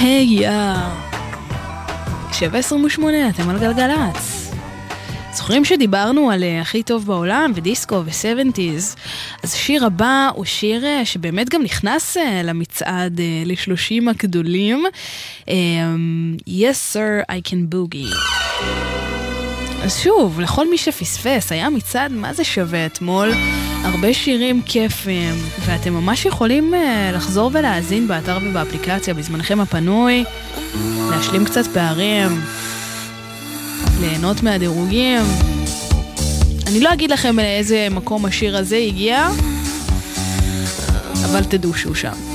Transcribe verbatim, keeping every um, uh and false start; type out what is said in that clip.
היי יא שבע עשרים ושמונה, אתם על גלגלץ. זוכרים שדיברנו על הכי טוב בעולם ודיסקו ו-שבעים? אז השיר הבא הוא שיר שבאמת גם נכנס למצעד ל-שלושים הגדולים. Yes sir, I can boogie. אז שוב, לכל מי שפספס, היה מצעד מה זה שווה אתמול, הרבה שירים כיפים, ואתם ממש יכולים לחזור ולהאזין באתר ובאפליקציה בזמנכם הפנוי, להשלים קצת פערים, ליהנות מהדירוגים. אני לא אגיד לכם לאיזה מקום השיר הזה הגיע, אבל תדעו שהוא שם.